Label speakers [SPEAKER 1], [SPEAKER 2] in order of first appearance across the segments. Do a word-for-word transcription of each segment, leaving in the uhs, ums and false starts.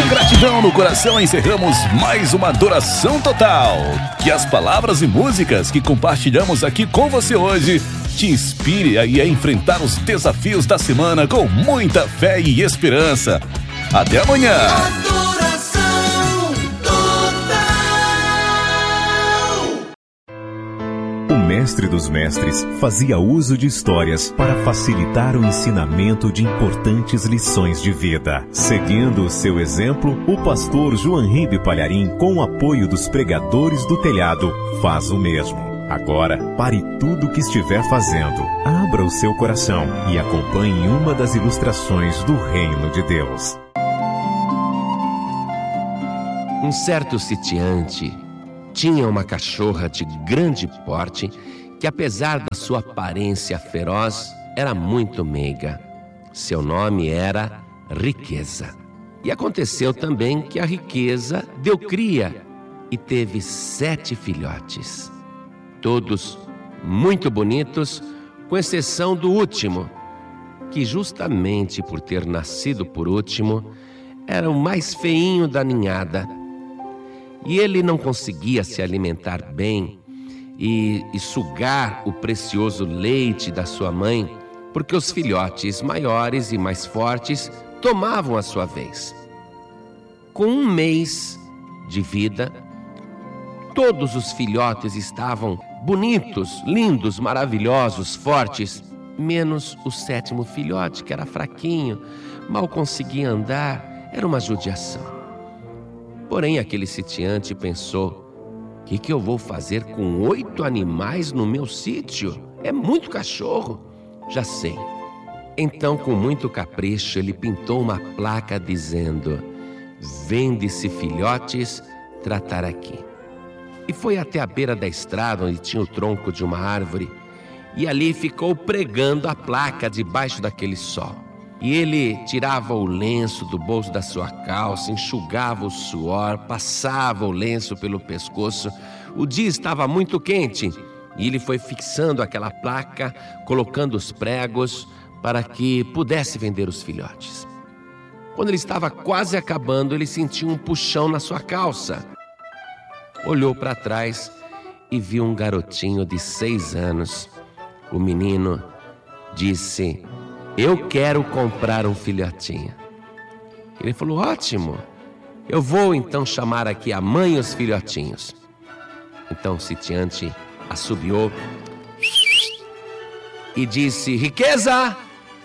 [SPEAKER 1] Com gratidão no coração, encerramos mais uma adoração total. Que as palavras e músicas que compartilhamos aqui com você hoje te inspire a enfrentar os desafios da semana com muita fé e esperança. Até amanhã!
[SPEAKER 2] O Mestre dos Mestres fazia uso de histórias para facilitar o ensinamento de importantes lições de vida. Seguindo o seu exemplo, o pastor João Ribe Palharim, com o apoio dos pregadores do telhado, faz o mesmo. Agora, pare tudo o que estiver fazendo, abra o seu coração e acompanhe uma das ilustrações do Reino de Deus.
[SPEAKER 3] Um certo sitiante tinha uma cachorra de grande porte que, apesar da sua aparência feroz, era muito meiga. Seu nome era Riqueza. E aconteceu também que a Riqueza deu cria e teve sete filhotes. Todos muito bonitos, com exceção do último, que justamente por ter nascido por último, era o mais feinho da ninhada. E ele não conseguia se alimentar bem e, e sugar o precioso leite da sua mãe, porque os filhotes maiores e mais fortes tomavam a sua vez. Com um mês de vida, todos os filhotes estavam bonitos, lindos, maravilhosos, fortes, menos o sétimo filhote, que era fraquinho, mal conseguia andar, era uma judiação. Porém, aquele sitiante pensou: o que, que eu vou fazer com oito animais no meu sítio? É muito cachorro. Já sei. Então, com muito capricho, ele pintou uma placa dizendo: vende-se filhotes, tratar aqui. E foi até a beira da estrada, onde tinha o tronco de uma árvore, e ali ficou pregando a placa debaixo daquele sol. E ele tirava o lenço do bolso da sua calça, enxugava o suor, passava o lenço pelo pescoço. O dia estava muito quente e ele foi fixando aquela placa, colocando os pregos para que pudesse vender os filhotes. Quando ele estava quase acabando, ele sentiu um puxão na sua calça. Olhou para trás e viu um garotinho de seis anos. O menino disse: eu quero comprar um filhotinho. Ele falou: ótimo, eu vou então chamar aqui a mãe e os filhotinhos. Então o sitiante assobiou e disse: Riqueza!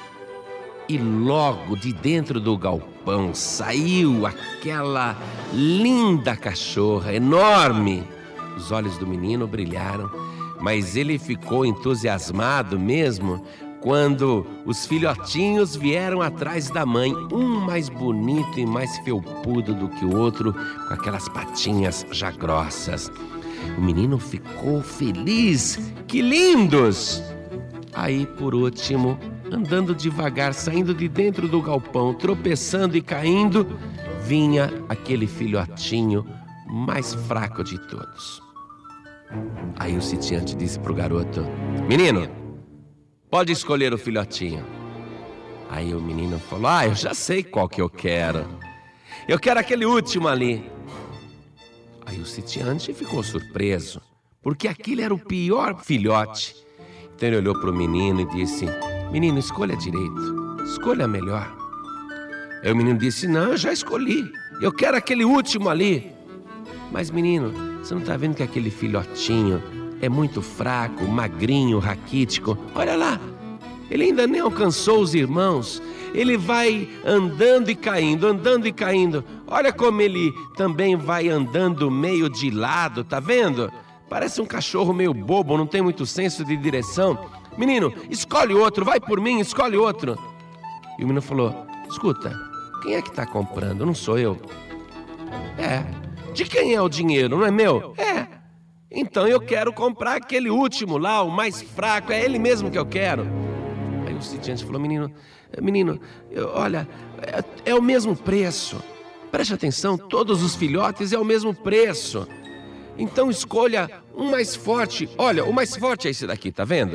[SPEAKER 3] E logo de dentro do galpão saiu aquela linda cachorra, enorme. Os olhos do menino brilharam, mas ele ficou entusiasmado mesmo quando os filhotinhos vieram atrás da mãe, um mais bonito e mais felpudo do que o outro, com aquelas patinhas já grossas. O menino ficou feliz. Que lindos! Aí, por último, andando devagar, saindo de dentro do galpão, tropeçando e caindo, vinha aquele filhotinho mais fraco de todos. Aí o sitiante disse pro garoto: menino, pode escolher o filhotinho. Aí o menino falou: ah, eu já sei qual que eu quero. Eu quero aquele último ali. Aí o sitiante ficou surpreso, porque aquele era o pior filhote. Então ele olhou para o menino e disse: menino, escolha direito, escolha melhor. Aí o menino disse: não, eu já escolhi, eu quero aquele último ali. Mas menino, você não está vendo que aquele filhotinho é muito fraco, magrinho, raquítico? Olha lá, ele ainda nem alcançou os irmãos. Ele vai andando e caindo, andando e caindo. Olha como ele também vai andando meio de lado, tá vendo? Parece um cachorro meio bobo, não tem muito senso de direção. Menino, escolhe outro, vai por mim, escolhe outro. E o menino falou: escuta, quem é que tá comprando? Não sou eu. É. De quem é o dinheiro, não é meu? É. Então eu quero comprar aquele último lá, o mais fraco, é ele mesmo que eu quero. Aí o sitiante falou: menino, menino, eu, olha, é, é o mesmo preço. Preste atenção, todos os filhotes é o mesmo preço. Então escolha um mais forte. Olha, o mais forte é esse daqui, tá vendo?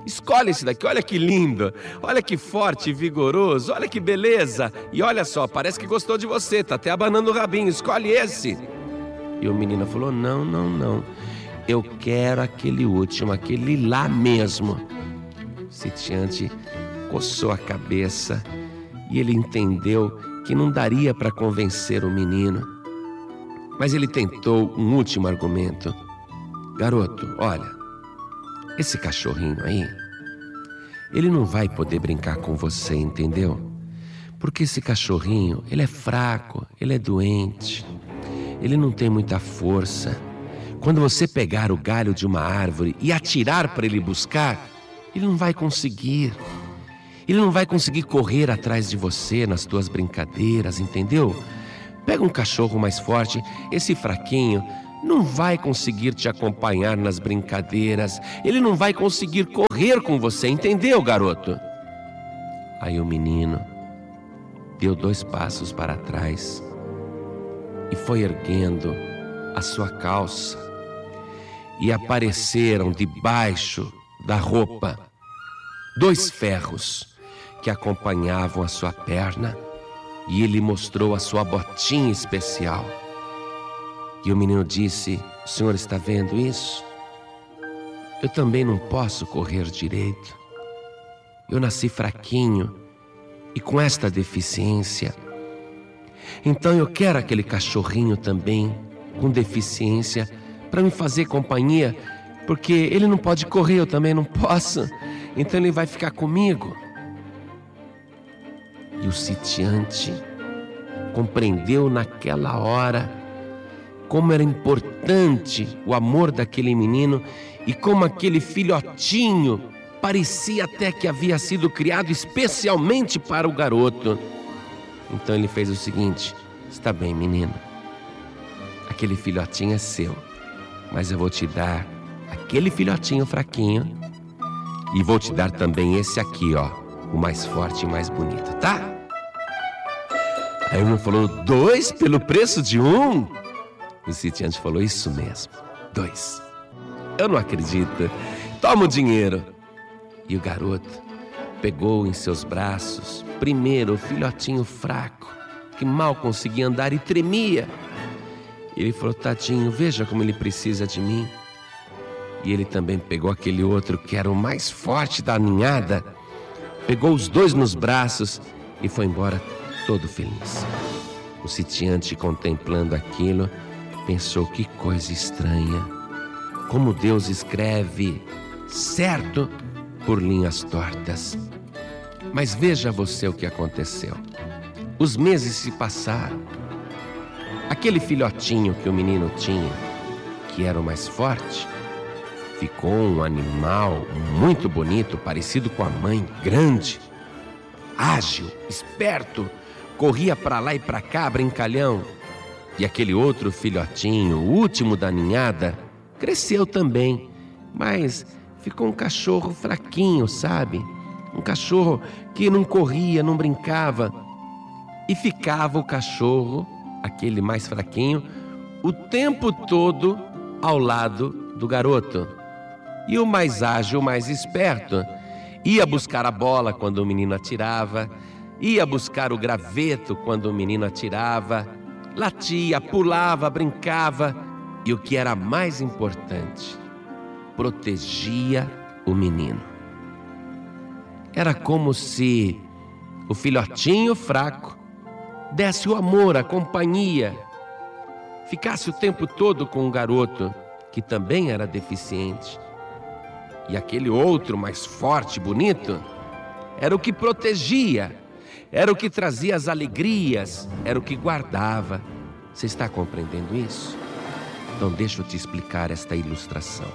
[SPEAKER 3] Escolhe esse daqui, olha que lindo, olha que forte e vigoroso, olha que beleza. E olha só, parece que gostou de você, tá até abanando o rabinho, escolhe esse. E o menino falou, não, não, não, eu quero aquele último, aquele lá mesmo. O sitiante coçou a cabeça e ele entendeu que não daria para convencer o menino. Mas ele tentou um último argumento. Garoto, olha, esse cachorrinho aí, ele não vai poder brincar com você, entendeu? Porque esse cachorrinho, ele é fraco, ele é doente, ele não tem muita força. Quando você pegar o galho de uma árvore e atirar para ele buscar, ele não vai conseguir. Ele não vai conseguir correr atrás de você nas tuas brincadeiras, entendeu? Pega um cachorro mais forte, esse fraquinho não vai conseguir te acompanhar nas brincadeiras. Ele não vai conseguir correr com você, entendeu, garoto? Aí o menino deu dois passos para trás e foi erguendo a sua calça. E apareceram debaixo da roupa dois ferros que acompanhavam a sua perna. E ele mostrou a sua botinha especial. E o menino disse, o senhor está vendo isso? Eu também não posso correr direito. Eu nasci fraquinho e com esta deficiência. Então eu quero aquele cachorrinho também com deficiência para me fazer companhia, porque ele não pode correr, eu também não posso. Então ele vai ficar comigo. E o sitiante compreendeu naquela hora como era importante o amor daquele menino e como aquele filhotinho parecia até que havia sido criado especialmente para o garoto. Então ele fez o seguinte, está bem, menino, aquele filhotinho é seu, mas eu vou te dar aquele filhotinho fraquinho e vou te dar também esse aqui, ó, o mais forte e mais bonito, tá? Aí o menino falou, dois pelo preço de um? O sitiante falou, isso mesmo, dois. Eu não acredito, toma o dinheiro. E o garoto pegou em seus braços, primeiro o filhotinho fraco, que mal conseguia andar e tremia. E ele falou, tadinho, veja como ele precisa de mim. E ele também pegou aquele outro que era o mais forte da ninhada, pegou os dois nos braços e foi embora todo feliz. O sitiante, contemplando aquilo, pensou, que coisa estranha, como Deus escreve certo por linhas tortas. Mas veja você o que aconteceu. Os meses se passaram. Aquele filhotinho que o menino tinha, que era o mais forte, ficou um animal muito bonito, parecido com a mãe, grande, ágil, esperto, corria para lá e para cá, brincalhão. E aquele outro filhotinho, o último da ninhada, cresceu também, mas ficou um cachorro fraquinho, sabe? Um cachorro que não corria, não brincava. E ficava o cachorro, aquele mais fraquinho, o tempo todo ao lado do garoto. E o mais ágil, o mais esperto, ia buscar a bola quando o menino atirava, ia buscar o graveto quando o menino atirava, latia, pulava, brincava e, o que era mais importante, protegia o menino. Era como se o filhotinho fraco desse o amor, a companhia, ficasse o tempo todo com o garoto, que também era deficiente. E aquele outro mais forte, bonito, era o que protegia, era o que trazia as alegrias, era o que guardava. Você está compreendendo isso? Então deixa eu te explicar esta ilustração.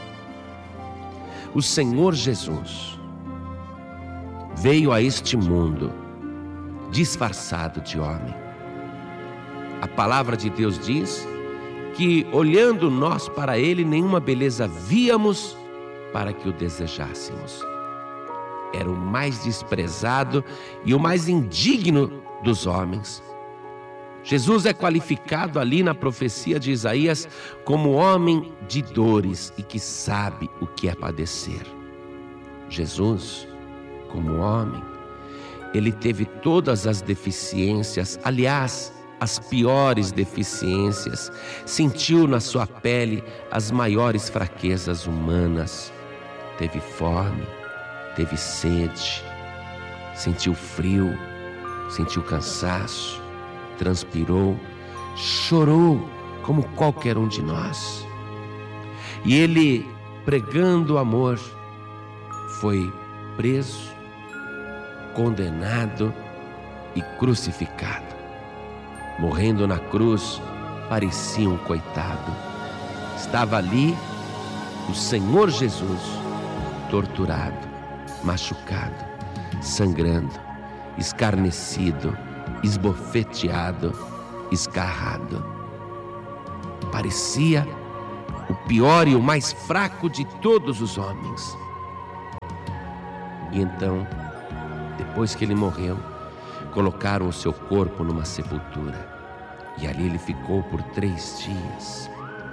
[SPEAKER 3] O Senhor Jesus veio a este mundo disfarçado de homem. A palavra de Deus diz que, olhando nós para Ele, nenhuma beleza víamos para que o desejássemos. Era o mais desprezado e o mais indigno dos homens. Jesus é qualificado ali na profecia de Isaías como homem de dores e que sabe o que é padecer. Jesus, como homem, ele teve todas as deficiências, aliás, as piores deficiências, sentiu na sua pele as maiores fraquezas humanas. Teve fome, teve sede, sentiu frio, sentiu cansaço, transpirou, chorou como qualquer um de nós. E ele, pregando o amor, foi preso, condenado e crucificado. Morrendo na cruz, parecia um coitado. Estava ali o Senhor Jesus, torturado, machucado, sangrando, escarnecido, esbofeteado, escarrado. Parecia o pior e o mais fraco de todos os homens. E então, depois que ele morreu, colocaram o seu corpo numa sepultura, e ali ele ficou por três dias.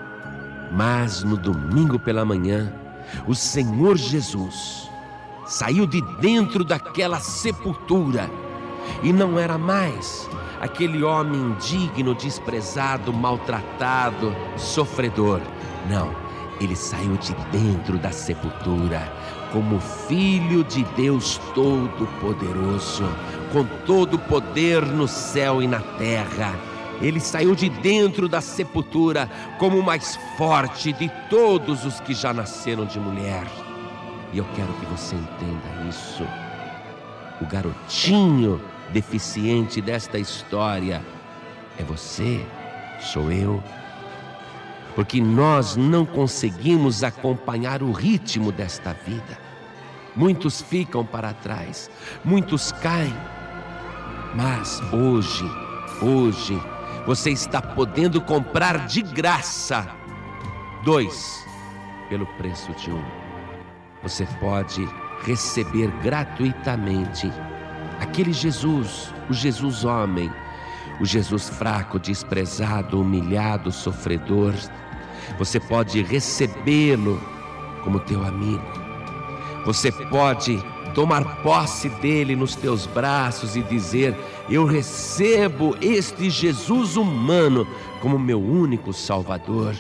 [SPEAKER 3] Mas no domingo pela manhã, o Senhor Jesus saiu de dentro daquela sepultura, e não era mais aquele homem indigno, desprezado, maltratado, sofredor. Não, ele saiu de dentro da sepultura como Filho de Deus Todo-Poderoso, com todo o poder no céu e na terra. Ele saiu de dentro da sepultura como o mais forte de todos os que já nasceram de mulher. E eu quero que você entenda isso. O garotinho deficiente desta história é você, sou eu. Porque nós não conseguimos acompanhar o ritmo desta vida. Muitos ficam para trás, muitos caem. Mas hoje, hoje, você está podendo comprar de graça dois pelo preço de um. Você pode receber gratuitamente aquele Jesus, o Jesus homem, o Jesus fraco, desprezado, humilhado, sofredor. Você pode recebê-lo como teu amigo. Você pode tomar posse dele nos teus braços e dizer: eu recebo este Jesus humano como meu único Salvador.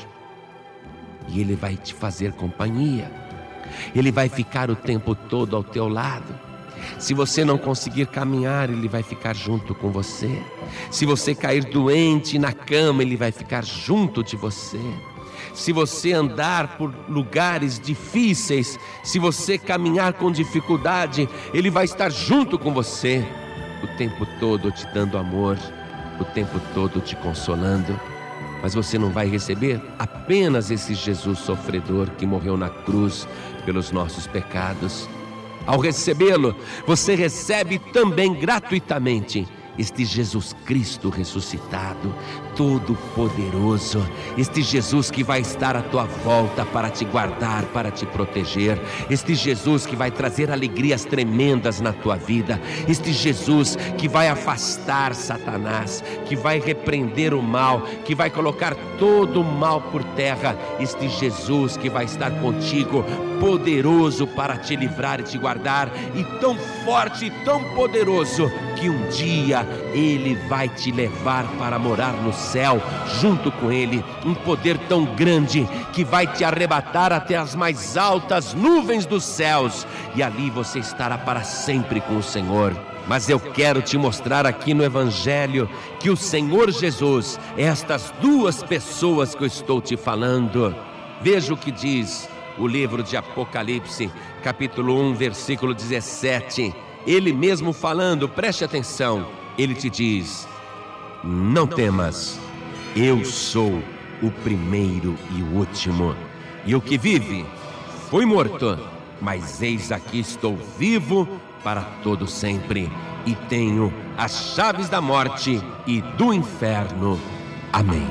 [SPEAKER 3] E ele vai te fazer companhia. Ele vai ficar o tempo todo ao teu lado. Se você não conseguir caminhar, ele vai ficar junto com você. Se você cair doente na cama, ele vai ficar junto de você. Se você andar por lugares difíceis, se você caminhar com dificuldade, ele vai estar junto com você, o tempo todo te dando amor, o tempo todo te consolando. Mas você não vai receber apenas esse Jesus sofredor que morreu na cruz pelos nossos pecados. Ao recebê-lo, você recebe também gratuitamente este Jesus Cristo ressuscitado, todo-poderoso, este Jesus que vai estar à tua volta para te guardar, para te proteger, este Jesus que vai trazer alegrias tremendas na tua vida, este Jesus que vai afastar Satanás, que vai repreender o mal, que vai colocar todo o mal por terra, este Jesus que vai estar contigo, poderoso para te livrar e te guardar, e tão forte e tão poderoso que um dia ele vai te levar para morar no céu junto com ele, um poder tão grande que vai te arrebatar até as mais altas nuvens dos céus, e ali você estará para sempre com o Senhor. Mas eu quero te mostrar aqui no Evangelho que o Senhor Jesus é estas duas pessoas que eu estou te falando. Veja o que diz o livro de Apocalipse, capítulo um, versículo dezessete. Ele mesmo falando, preste atenção, ele te diz: não temas, eu sou o primeiro e o último, e o que vive foi morto, mas eis aqui estou vivo para todo sempre, e tenho as chaves da morte e do inferno. Amém.